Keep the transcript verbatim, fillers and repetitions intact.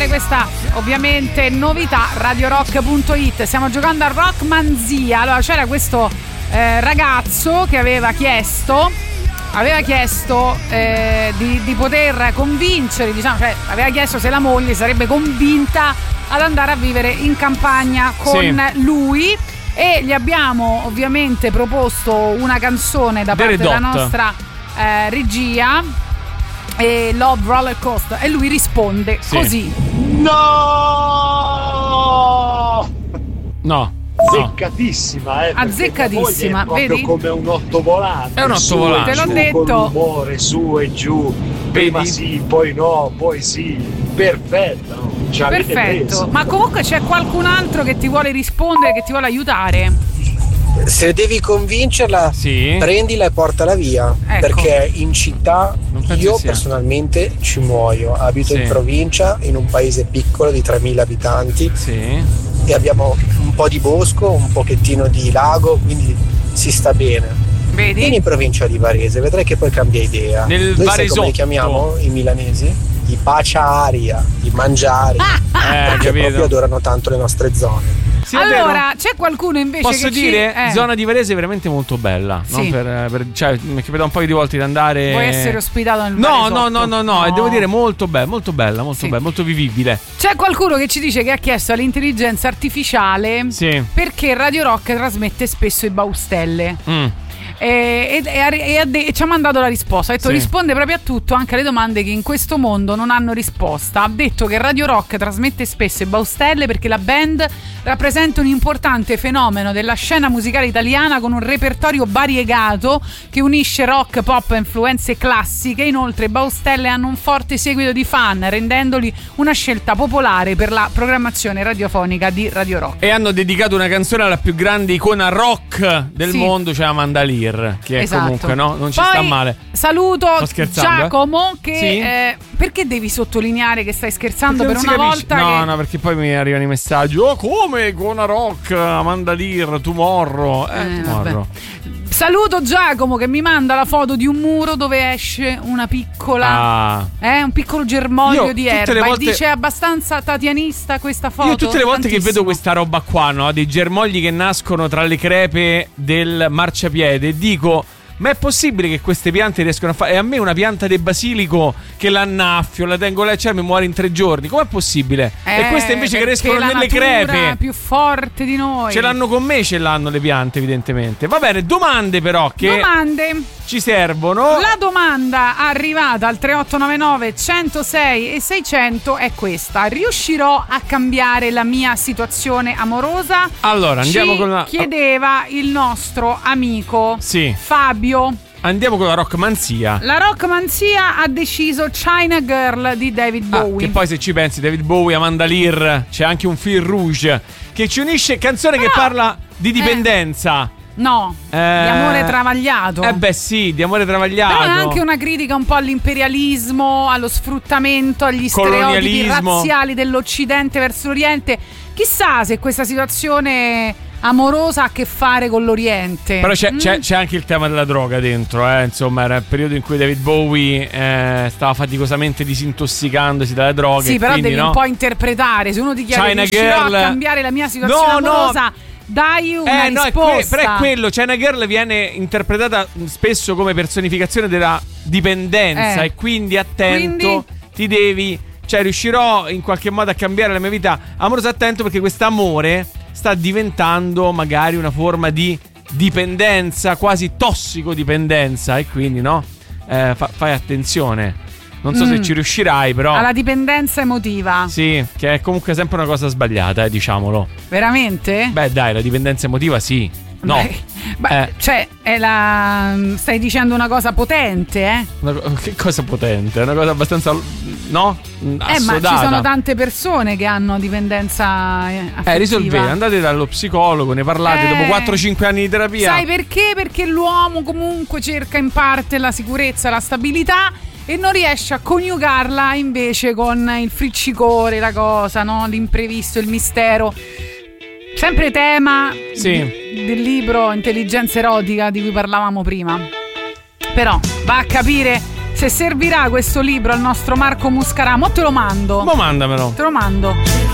ascoltare questa ovviamente novità radio rock punto it. Stiamo giocando a Rockmanzia. Allora c'era questo eh, ragazzo che aveva chiesto aveva chiesto eh, di, di poter convincere, diciamo, cioè aveva chiesto se la moglie sarebbe convinta ad andare a vivere in campagna con sì. lui, e gli abbiamo ovviamente proposto una canzone da parte della nostra eh, regia, e Love Roller Coaster, e lui risponde sì. così: no no azzeccatissima, eh, azzeccatissima, è proprio vedi? Come un ottovolante, è un ottovolante, te l'ho detto, con l'umore su e giù, prima vedi? Sì, poi no, poi sì, perfetto, ci avete perfetto preso. Ma comunque c'è qualcun altro che ti vuole rispondere, che ti vuole aiutare? Se devi convincerla, sì. prendila e portala via, ecco. Perché in città io personalmente ci muoio. Abito sì. in provincia, in un paese piccolo di tremila abitanti, sì. e abbiamo un po' di bosco, un pochettino di lago, quindi si sta bene. Vedi? Vieni in provincia di Varese, vedrai che poi cambia idea. Nel Noi sai come li chiamiamo i milanesi? I baciaria, i mangiari, eh, perché capito. Proprio adorano tanto le nostre zone. Sì, allora, c'è qualcuno invece posso che dire ci... eh. zona di Varese è veramente molto bella, sì. no? per, per, cioè, mi è capitato un paio di volte di andare. Vuoi essere ospitato nel no Varesotto? no no no no, no. E devo dire molto bella, molto bella, molto sì. bella, molto vivibile. C'è qualcuno che ci dice che ha chiesto all'intelligenza artificiale sì. perché Radio Rock trasmette spesso i baustelle. Mm. E, e, e, e, e ci ha mandato la risposta. Ha detto sì. risponde proprio a tutto, anche alle domande che in questo mondo non hanno risposta. Ha detto che Radio Rock trasmette spesso i baustelle perché la band rappresenta un importante fenomeno della scena musicale italiana, con un repertorio variegato che unisce rock, pop e influenze classiche. Inoltre i baustelle hanno un forte seguito di fan, rendendoli una scelta popolare per la programmazione radiofonica di Radio Rock. E hanno dedicato una canzone alla più grande icona rock del sì. mondo, cioè Amanda Lear, che esatto. comunque no, non ci Poi sta male. Saluto Giacomo che sì? eh, perché devi sottolineare che stai scherzando per una volta? No, che... no, perché poi mi arrivano i messaggi: oh, come icona rock, Amanda Lear, Tomorrow. Eh, eh tomorrow. Saluto Giacomo che mi manda la foto di un muro dove esce una piccola ah. eh, un piccolo germoglio Io, di erba volte... e dice: è abbastanza tatianista questa foto. Io tutte le volte Tantissimo. che vedo questa roba qua, no, dei germogli che nascono tra le crepe del marciapiede, dico: ma è possibile che queste piante riescono a fare? E a me una pianta di basilico che l'annaffio, la tengo là, cioè mi muore in tre giorni. Com'è possibile? Eh, e queste invece crescono nelle crepe. È più forte di noi. Ce l'hanno con me, ce l'hanno le piante, evidentemente. Va bene, domande però che domande ci servono. La domanda arrivata al tre otto nove nove centosei e seicento è questa: riuscirò a cambiare la mia situazione amorosa? Allora andiamo ci con la chiedeva il nostro amico sì. Fabio. Andiamo con la Rockmanzia. La Rockmanzia ha deciso China Girl di David Bowie. Ah, che poi se ci pensi, David Bowie, Amanda Lear, c'è anche un fil rouge che ci unisce, canzone Però, che parla di dipendenza. Eh. No, eh, di amore travagliato. Eh beh sì, di amore travagliato. Però è anche una critica un po' all'imperialismo, allo sfruttamento, agli stereotipi razziali dell'Occidente verso l'Oriente. Chissà se questa situazione amorosa ha a che fare con l'Oriente. Però c'è, mm? c'è, c'è anche il tema della droga dentro, eh? Insomma, era il periodo in cui David Bowie eh, stava faticosamente disintossicandosi dalle droghe. Sì, però quindi, devi no? un po' interpretare. Se uno ti chiede: China riuscirò Girl... a cambiare la mia situazione no, amorosa? No. Dai una eh, no, risposta. È que- però è quello. China Girl viene interpretata spesso come personificazione della dipendenza, eh. e quindi attento, quindi... ti devi, cioè riuscirò in qualche modo a cambiare la mia vita amorosa. Attento, perché quest'amore sta diventando magari una forma di dipendenza, quasi tossicodipendenza, e quindi no, eh, fa- fai attenzione. Non so mm. se ci riuscirai, però. Alla dipendenza emotiva. Sì, che è comunque sempre una cosa sbagliata, eh, diciamolo. Veramente? Beh dai, la dipendenza emotiva sì. No. Beh, beh, eh. cioè è la... stai dicendo una cosa potente, eh? Una, che cosa potente? Una cosa abbastanza, no? Assodata. Eh, ma ci sono tante persone che hanno dipendenza affettiva. Eh, risolvete, andate dallo psicologo, ne parlate eh, dopo quattro cinque anni di terapia. Sai perché? Perché l'uomo comunque cerca in parte la sicurezza, la stabilità, e non riesce a coniugarla invece con il friccicore, la cosa, no? L'imprevisto, il mistero. Sempre tema sì. di, del libro Intelligenza erotica di cui parlavamo prima. Però va a capire se servirà questo libro al nostro Marco Muscarà. Mo te lo mando. Ma mandamelo. Te lo mando.